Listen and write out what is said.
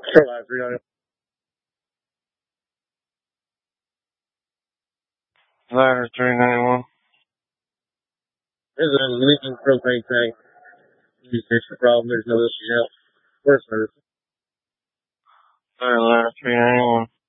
Carolina 391. Ladder 391. There's a leaking propane tank. There's a problem. There's no issue now. Where's service? Ladder 391.